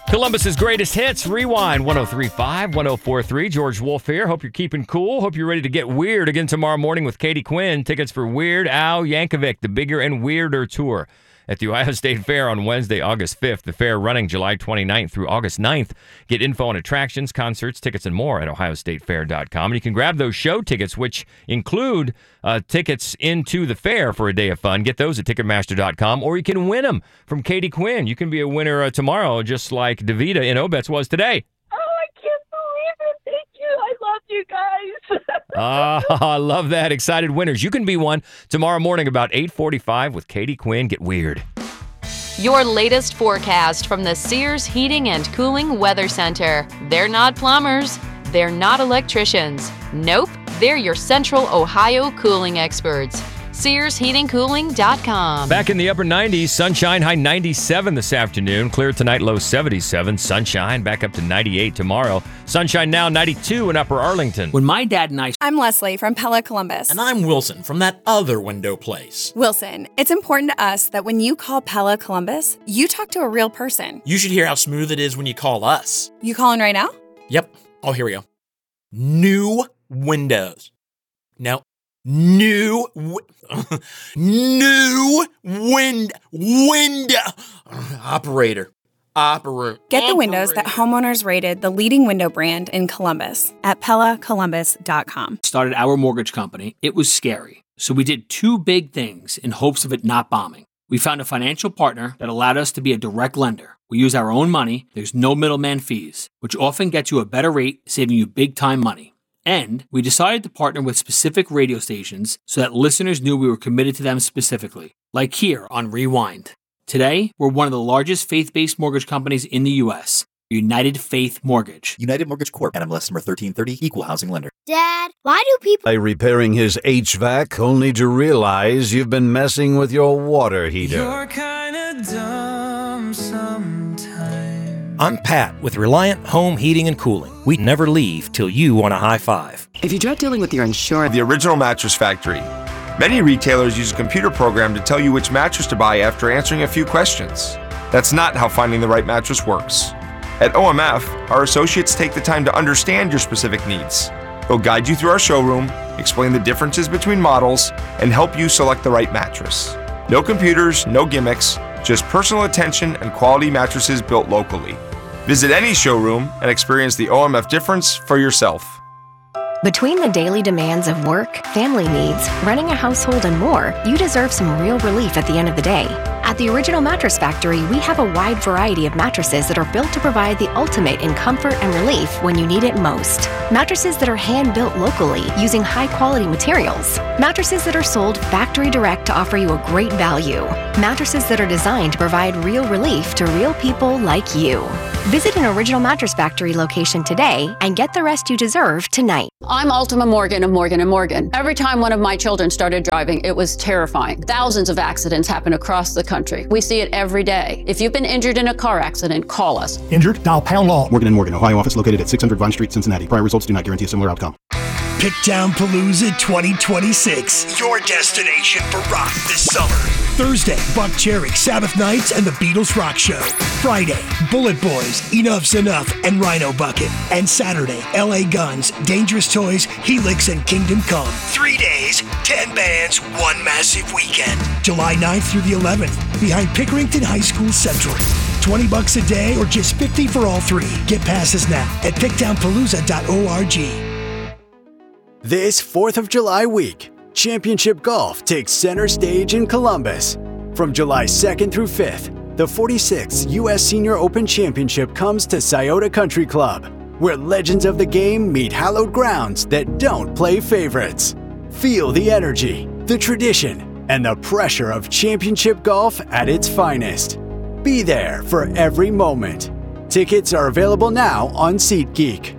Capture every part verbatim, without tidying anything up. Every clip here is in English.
Columbus's greatest hits, Rewind, one oh three point five, one oh four point three. George Wolf here. Hope you're keeping cool. Hope you're ready to get weird again tomorrow morning with Katie Quinn. Tickets for Weird Al Yankovic, the Bigger and Weirder Tour at the Ohio State Fair on Wednesday, August fifth. The fair running July twenty-ninth through August ninth. Get info on attractions, concerts, tickets, and more at ohio state fair dot com. And you can grab those show tickets, which include uh, tickets into the fair for a day of fun. Get those at ticketmaster dot com, or you can win them from Katie Quinn. You can be a winner uh, tomorrow, just like Davita in Obetz was today. Oh, I can't believe it. Thank you. I love you guys. Ah, I love that. Excited winners. You can be one tomorrow morning about eight forty-five with Katie Quinn. Get weird. Your latest forecast from the Sears Heating and Cooling Weather Center. They're not plumbers. They're not electricians. Nope, they're your Central Ohio cooling experts. Sears Heating Cooling dot com. Back in the upper nineties, sunshine, high ninety-seven this afternoon. Clear tonight, low seventy-seven. Sunshine back up to ninety-eight tomorrow. Sunshine now, ninety-two in Upper Arlington. When my dad and I... I'm Leslie from Pella Columbus. And I'm Wilson from that other window place. Wilson, it's important to us that when you call Pella Columbus, you talk to a real person. You should hear how smooth it is when you call us. You calling right now? Yep. Oh, here we go. New windows. No. New, w- new wind, window, operator, operator. Get the windows that homeowners rated the leading window brand in Columbus at Pella Columbus dot com. Started our mortgage company. It was scary. So we did two big things in hopes of it not bombing. We found a financial partner that allowed us to be a direct lender. We use our own money. There's no middleman fees, which often gets you a better rate, saving you big time money. And we decided to partner with specific radio stations so that listeners knew we were committed to them specifically, like here on Rewind. Today, we're one of the largest faith-based mortgage companies in the U S, United Faith Mortgage. United Mortgage Corp. N M L S number thirteen thirty, Equal Housing Lender. Dad, why do people... By repairing his H V A C, only to realize you've been messing with your water heater. You're kinda dumb sometimes. I'm Pat with Reliant Home Heating and Cooling. We never leave till you want a high five. If you dread dealing with your insurance... The Original Mattress Factory. Many retailers use a computer program to tell you which mattress to buy after answering a few questions. That's not how finding the right mattress works. At O M F, our associates take the time to understand your specific needs. They'll guide you through our showroom, explain the differences between models, and help you select the right mattress. No computers, no gimmicks, just personal attention and quality mattresses built locally. Visit any showroom and experience the O M F difference for yourself. Between the daily demands of work, family needs, running a household, and more, you deserve some real relief at the end of the day. At the Original Mattress Factory, we have a wide variety of mattresses that are built to provide the ultimate in comfort and relief when you need it most. Mattresses that are hand-built locally using high-quality materials. Mattresses that are sold factory direct to offer you a great value. Mattresses that are designed to provide real relief to real people like you. Visit an Original Mattress Factory location today and get the rest you deserve tonight. I'm Ultima Morgan of Morgan and Morgan. Every time one of my children started driving, it was terrifying. Thousands of accidents happen across the country. We see it every day. If you've been injured in a car accident, call us. Injured? Dial pound law. Morgan and Morgan, Ohio office located at six hundred Vine Street, Cincinnati. Prior results do not guarantee a similar outcome. Pickdown Palooza twenty twenty-six, your destination for rock this summer. Thursday, Buck Cherry, Sabbath Nights, and the Beatles Rock Show. Friday, Bullet Boys, Enough's Enough, and Rhino Bucket. And Saturday, L A Guns, Dangerous Toys, Helix, and Kingdom Come. Three days, ten bands, one massive weekend. July ninth through the eleventh, behind Pickerington High School Central. twenty bucks a day or just fifty for all three. Get passes now at pickdown palooza dot org. This fourth of July week, Championship Golf takes center stage in Columbus. From July second through fifth, the forty-sixth U S Senior Open Championship comes to Scioto Country Club, where legends of the game meet hallowed grounds that don't play favorites. Feel the energy, the tradition, and the pressure of championship golf at its finest. Be there for every moment. Tickets are available now on SeatGeek.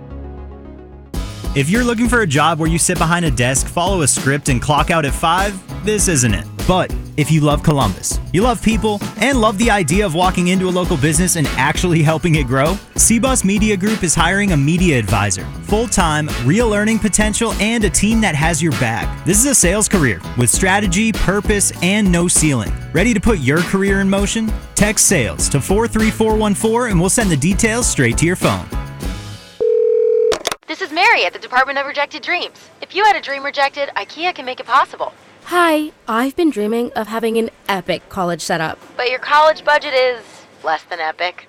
If you're looking for a job where you sit behind a desk, follow a script, and clock out at five, this isn't it. But If you love Columbus, you love people, and love the idea of walking into a local business and actually helping it grow, C-Bus Media Group is hiring a media advisor, full-time, real earning potential, and a team that has your back. This is a sales career with strategy, purpose, and no ceiling. Ready to put your career in motion? Text SALES to four three four one four and we'll send the details straight to your phone. This is Mary at the Department of Rejected Dreams. If you had a dream rejected, IKEA can make it possible. Hi, I've been dreaming of having an epic college setup. But your college budget is less than epic.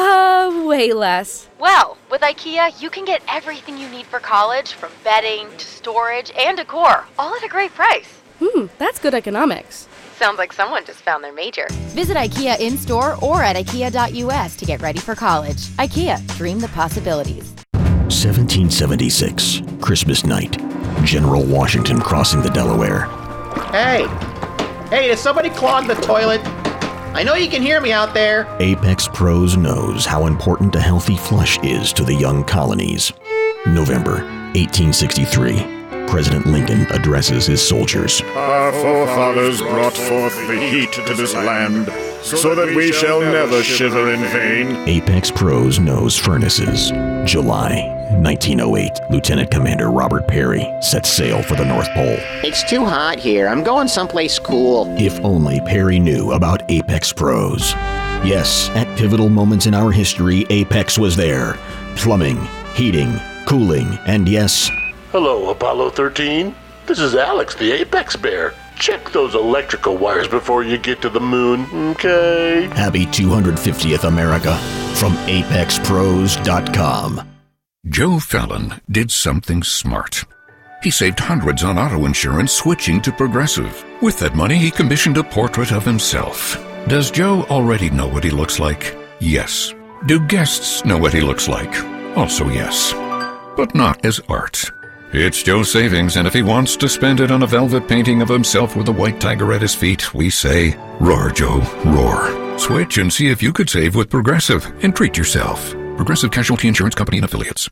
Uh, way less. Well, with IKEA, you can get everything you need for college, from bedding to storage and decor, all at a great price. Hmm, that's good economics. Sounds like someone just found their major. Visit IKEA in-store or at ikea dot u s to get ready for college. IKEA, dream the possibilities. seventeen seventy-six, Christmas night. General Washington crossing the Delaware. Hey! Hey, did somebody clog the toilet? I know you can hear me out there. Apex Pros knows how important a healthy flush is to the young colonies. November eighteen sixty-three. President Lincoln addresses his soldiers. Our forefathers brought forth the heat to this land, so that we shall never shiver in vain. Apex Pros knows furnaces. July nineteen oh eight. Lieutenant Commander Robert Perry sets sail for the North Pole. It's too hot here. I'm going someplace cool. If only Perry knew about Apex Pros. Yes, at pivotal moments in our history, Apex was there. Plumbing, heating, cooling, and yes... Hello, Apollo thirteen. This is Alex, the Apex Bear. Check those electrical wires before you get to the moon, okay? Happy two hundred fiftieth America from apex pros dot com. Joe Fallon did something smart. He saved hundreds on auto insurance switching to Progressive. With that money, he commissioned a portrait of himself. Does Joe already know what he looks like? Yes. Do guests know what he looks like? Also yes. But not as art. It's Joe's savings, and if he wants to spend it on a velvet painting of himself with a white tiger at his feet, we say, roar, Joe, roar. Switch and see if you could save with Progressive and treat yourself. Progressive Casualty Insurance Company and Affiliates.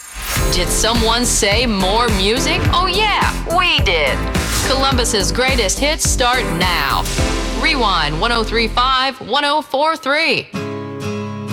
Did someone say more music? Oh yeah, we did. Columbus's greatest hits start now. Rewind one oh three point five, one oh four point three.